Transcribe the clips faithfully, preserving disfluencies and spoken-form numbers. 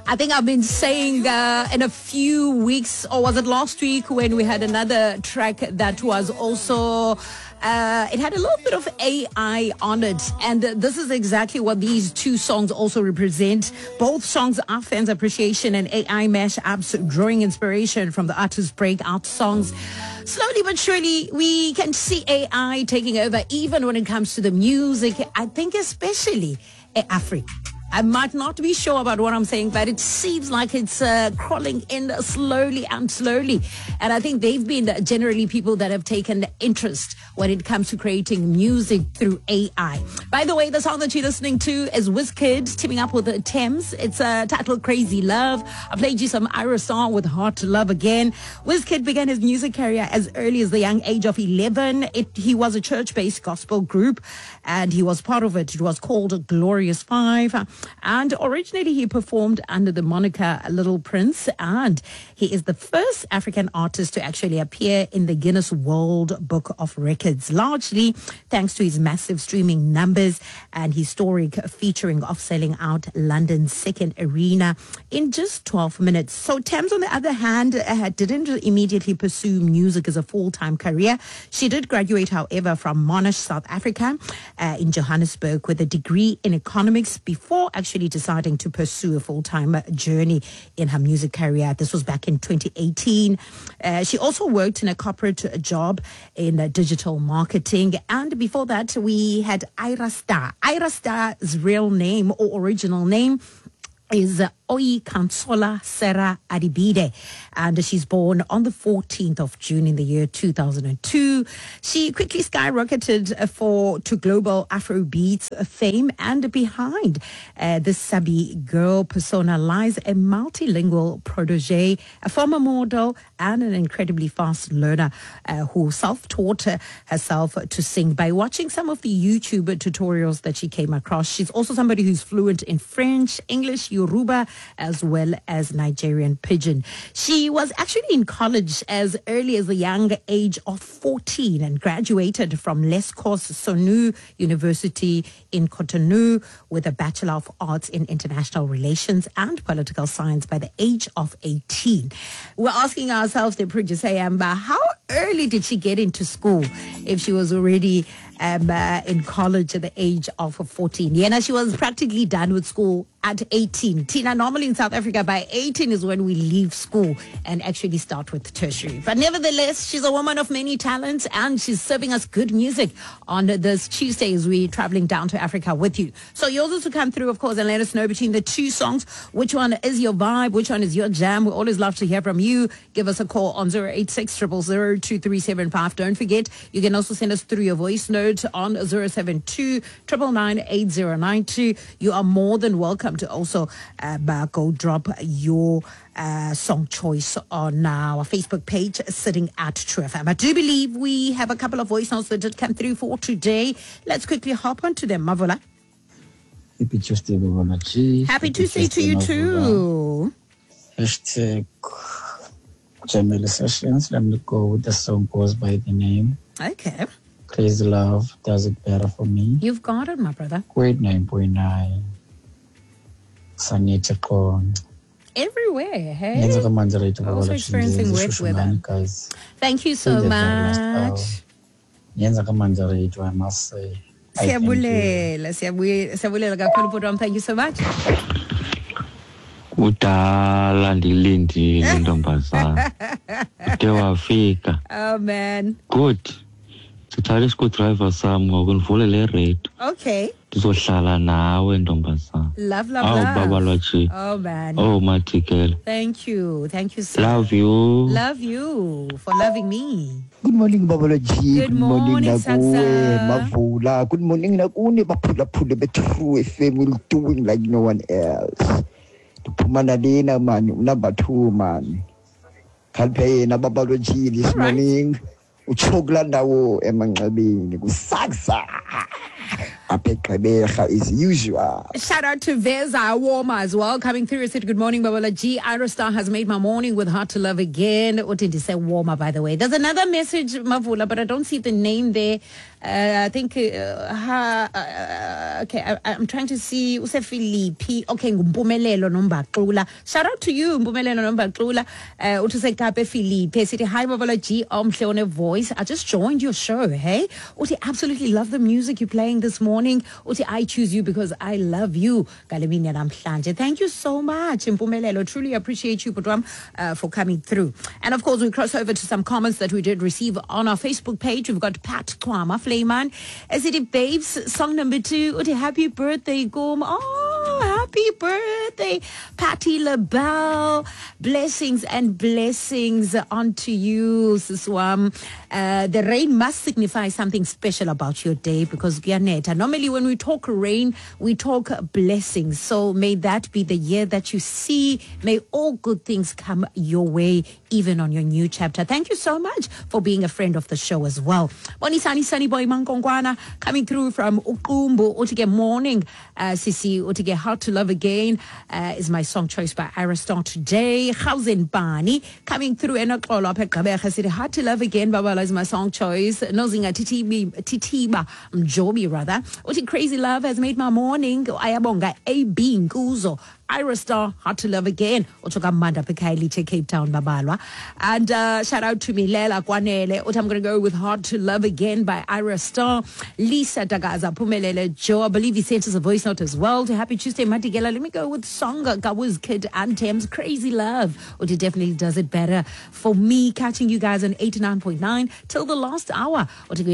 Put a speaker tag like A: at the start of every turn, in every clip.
A: I think I've been saying uh, in a few weeks, or was it last week when we had another track that was also, uh, it had a little bit of A I on it. And uh, this is exactly what these two songs also represent. Both songs are fans' appreciation and A I mashups, drawing inspiration from the artist's breakout songs. Slowly but surely, we can see A I taking over even when it comes to the music. I think especially in Africa. I might not be sure about what I'm saying, but it seems like it's uh, crawling in slowly and slowly. And I think they've been generally people that have taken interest when it comes to creating music through A I. By the way, the song that you're listening to is Wizkid teaming up with Thames. It's uh, titled Crazy Love. I played you some Ira Star with Hard to Love Again. Wizkid began his music career as early as the young age of eleven. It, he was a church-based gospel group, and he was part of it. It was called Glorious Five. And originally he performed under the moniker Little Prince, and he is the first African artist to actually appear in the Guinness World Book of Records, largely thanks to his massive streaming numbers and historic featuring of selling out London's second arena in just twelve minutes. So Thames, on the other hand, uh, didn't immediately pursue music as a full-time career. She did graduate, however, from Monash, South Africa, uh, in Johannesburg with a degree in economics before actually deciding to pursue a full-time journey in her music career. This was back in twenty eighteen. Uh, she also worked in a corporate job in uh, digital marketing. And before that, we had Ira Star. Ira Star's real name or original name is uh, Oyi Kansola Sarah Adibide, and she's born on the fourteenth of June in the year two thousand two. She quickly skyrocketed for to global Afrobeats fame, and behind uh, this Sabi girl persona lies a multilingual protege, a former model, and an incredibly fast learner uh, who self-taught herself to sing by watching some of the YouTube tutorials that she came across. She's also somebody who's fluent in French, English, Yoruba, as well as Nigerian Pidgin. She was actually in college as early as the young age of fourteen and graduated from Lescos Sonu University in Cotonou with a Bachelor of Arts in International Relations and Political Science by the age of eighteen. We're asking ourselves, the producer Amber, how early did she get into school if she was already um, uh, in college at the age of fourteen? Yeah, now she was practically done with school at eighteen. Tina, normally in South Africa, by eighteen is when we leave school and actually start with tertiary. But nevertheless, she's a woman of many talents, and she's serving us good music on this Tuesday as we're traveling down to Africa with you. So yours is to come through, of course, and let us know between the two songs, which one is your vibe, which one is your jam. We always love to hear from you. Give us a call on zero eight six, zero zero zero, two three seven five. Don't forget, you can also send us through your voice note on zero seven two, nine nine nine, eight zero nine two. You are more than welcome to also uh, go drop your uh, song choice on our Facebook page, sitting at True F M. I do believe we have a couple of voice notes that did come through for today. Let's quickly hop onto them. Mavula.
B: Happy Tuesday, Mavula G.
A: Happy Tuesday to you too.
B: Hashtag Jamila Sessions. Let me go with the song goes by the name.
A: Okay.
B: Crazy Love does it better for me.
A: You've got it, my brother.
B: Grade nine point nine. Sanita Con.
A: Everywhere, hey? Also experiencing wet weather. Thank you so much.
B: I must say.
A: Siyabulela, siyabulela kakhulu Putram. Thank you so much.
C: Udala ndilindile ntombazana. Ude wafika.
A: Oh man.
C: Good. Sithale isco driver sami ngokuvulele radio.
A: Okay.
C: Ndizohlala nawe ntombazana.
A: Love, love,
C: oh,
A: love.
C: Baba Lwachi.
A: Oh man.
C: Oh Matikela.
A: Thank you. Thank you so
C: Love you.
A: Love you for loving me.
D: Good morning, Baba Lwachi.
A: Good morning, Saksa.
D: Mavula. Good morning, Nakune. Bapula pula betru F M will doing like no one else. To Pumanadina man, number two man. Campaign Baba Lwachi this morning. Uchogla ndawo emangcabeni kusaksa. As usual.
A: Shout out to Veza Warma as well, coming through. Said good morning, Babala G. Ira Star has made my morning with Hard to Love Again. What did he say? Warma, by the way. There's another message, Mavula, but I don't see the name there. Uh, I think, uh, ha, uh, okay, I, I'm trying to see, use Philippi, okay, Mpumelelo Nombaqula. Shout out to you, Mpumelelo Nombaqula. Uh, uthi se Kape Philippi, sithi hi Babala G, omhle one voice. I just joined your show, hey? Uthi absolutely love the music you're playing this morning. Uthi I choose you because I love you. Galemini namhlanje. Thank you so much, Mpumelelo. Truly appreciate you, Putwam, uh, for coming through. And of course, we cross over to some comments that we did receive on our Facebook page. We've got Pat Kwama Flayman. As it babes, song number two. Uthi happy birthday, Gom. Oh, happy birthday, Patty LaBelle. Blessings and blessings onto you, Siswam. Uh, the rain must signify something special about your day because Gyaneta. Normally, when we talk rain, we talk blessings. So may that be the year that you see. May all good things come your way, even on your new chapter. Thank you so much for being a friend of the show as well. Bonisani Sunny Boy Mankongwana coming through from Ukumbu. Utige morning, uh, Sisi. Utige Hard to Love Again uh, is my song choice by Aristar today. Khauzen Bani coming through. Enakolo Pekabecha City. Hard to Love Again, Babala is my song choice. Nozinga Titiba, Titiba, Mjobi rather. Uti Crazy Love has made my morning. Ayabonga A B Nguzo. Aristar, Hard to Love Again. Otoka Manda Pekaili to Cape Town, Babalwa. And uh, shout out to Milela Kwanele. What I'm going to go with Hard to Love Again by Aristar. Lisa Dagaza Pumelele Joe. I believe he sent us a voice note as well. To Happy Tuesday, Matigela. Let me go with Songa Gawuz Kid and Thames Crazy Love. What it definitely does it better for me. Catching you guys on eighty-nine point nine till the last hour.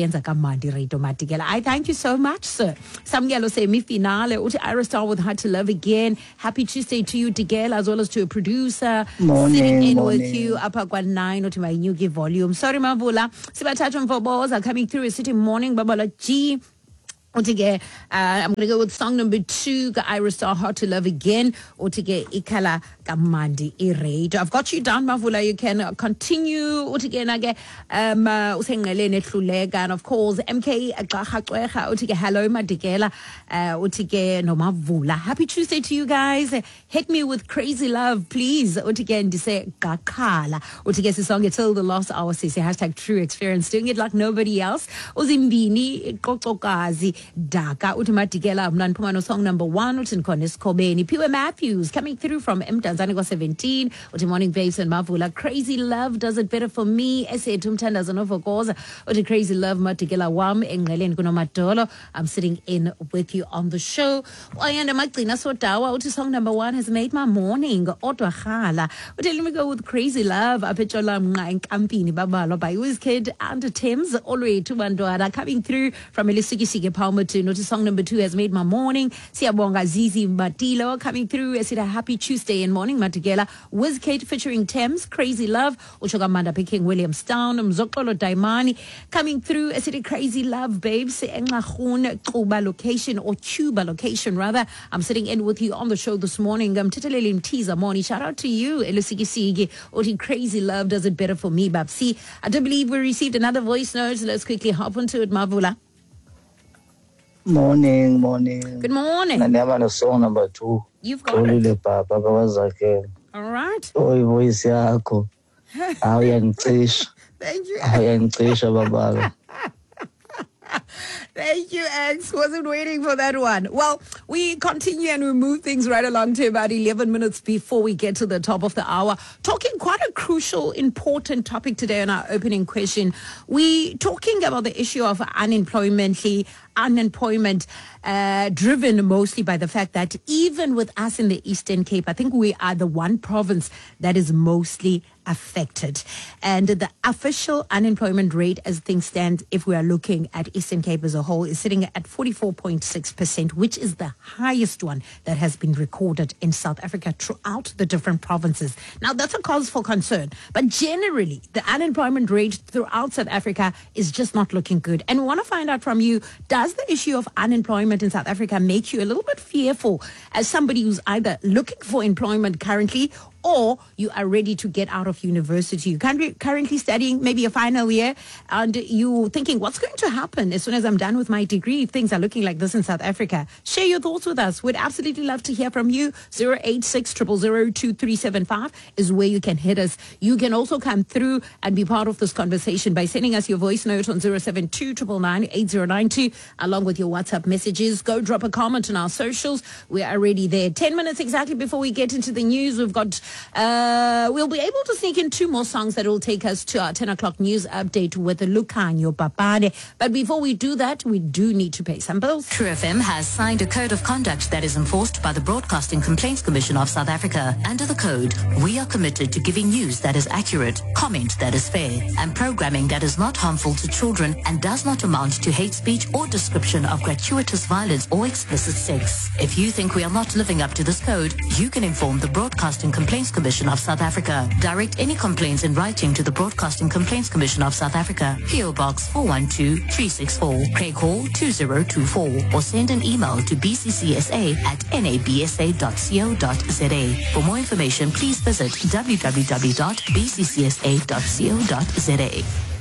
A: I thank you so much, sir. Samgelo say mi finale. Uti Aristar with Hard to Love Again. Happy Tuesday to you, Tigel, as well as to a producer
D: Morning,
A: sitting in
D: morning.
A: with you up at one nine or to my new give volume. Sorry, Mavula. Sibatachon for balls are coming through a city morning. Babala G. Otige, uh, I'm going to go with song number two, Aristar, Hard to Love Again. Otige, Ikala Kamandi Irate. I've got you down, Mavula. You can uh, continue. Otige, Nage, um, Usengelene Tlulega, and of course, M K Gahakweha. Otige, hello, Madigela. Otige, no Mavula. Happy Tuesday to you guys. Hit me with Crazy Love, please. Otige, and say Gakala. Otige, the song until the last hour. Say hashtag true experience. Doing it like nobody else. Ozimbini, Kokokazi. Daka Utimatigela Mnanpumano song number one, Utin Konis Kobeni, Pure Matthews coming through from M Tanzania seventeen, Uti Morning Babes and Mavula. Crazy Love does it better for me. Ese Tumtan doesn't know for cause. Uti Crazy Love Matigela Wam Engelen Kunomatolo. I'm sitting in with you on the show. Oyanda Maklina Sotawa, Uti song number one has made my morning. Otto Hala. Uti let me go with Crazy Love. Apechola Mnga Kampini Babalo by Wizkid and Thames all the way to Bandwara coming through from Elisiki Sige Palmer to notice song number two has made my morning. Siabonga Zizi Matilo coming through. I said a happy Tuesday and morning, Matigela. Wizkid featuring Thames, Crazy Love. Ushogamanda picking Williamstown, Mzokolo Daimani coming through. I said a Crazy Love, babes. Englahun Kuba location or Cuba location rather. I'm sitting in with you on the show this morning. I'm Titalelim Teaser morning. Shout out to you, Elisigi Sigi. Oti Crazy Love does it better for me, Babsi. I do believe we received another voice note. Let's quickly hop onto it, Mavula.
B: Morning, morning.
A: Good morning.
B: And I'm on a song number two.
A: You've got it.
B: Papa was like,
A: All right.
B: oh, voice yako. I am Trish.
A: Thank you.
B: I am Trish, Baba.
A: Thank you, X. Wasn't waiting for that one. Well, we continue and we move things right along to about eleven minutes before we get to the top of the hour. Talking quite a crucial, important topic today on our opening question. We talking about the issue of unemployment, unemployment uh, driven mostly by the fact that even with us in the Eastern Cape, I think we are the one province that is mostly affected. And the official unemployment rate as things stand, if we are looking at Eastern Cape as a whole, is sitting at forty-four point six percent, which is the highest one that has been recorded in South Africa throughout the different provinces. Now, that's a cause for concern. But generally, the unemployment rate throughout South Africa is just not looking good. And we want to find out from you, does the issue of unemployment in South Africa make you a little bit fearful as somebody who's either looking for employment currently or you are ready to get out of university. You're currently currently studying maybe a final year, and you're thinking, what's going to happen as soon as I'm done with my degree if things are looking like this in South Africa? Share your thoughts with us. We'd absolutely love to hear from you. zero eight six, zero zero zero, two three seven five is where you can hit us. You can also come through and be part of this conversation by sending us your voice note on zero seven two, nine nine nine, eight zero nine two along with your WhatsApp messages. Go drop a comment on our socials. We are already there. Ten minutes exactly before we get into the news. We've got, uh, we'll be able to sneak in two more songs that will take us to our ten o'clock news update with Lukanyo Papane. But before we do that, we do need to pay some bills.
E: True F M has signed a code of conduct that is enforced by the Broadcasting Complaints Commission of South Africa. Under the code, we are committed to giving news that is accurate, comment that is fair, and programming that is not harmful to children and does not amount to hate speech or description of gratuitous violence or explicit sex. If you think we are not living up to this code, you can inform the Broadcasting Complaints Commission of South Africa. Direct any complaints in writing to the Broadcasting Complaints Commission of South Africa, P O Box four one two, three six four, Craig Hall two zero two four, or send an email to b c c s a at n a b s a dot co dot z a. For more information, please visit w w w dot b c c s a dot co dot z a.